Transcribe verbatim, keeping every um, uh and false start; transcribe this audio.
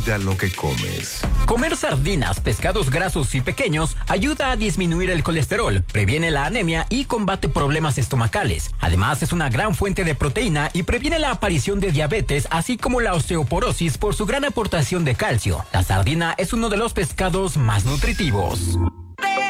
cuida lo que comes. Comer sardinas, pescados grasos y pequeños ayuda a disminuir el colesterol, previene la anemia y combate problemas estomacales. Además, es una gran fuente de proteína y previene la aparición de diabetes, así como la osteoporosis por su gran aportación de calcio. La sardina es uno de los pescados más nutritivos.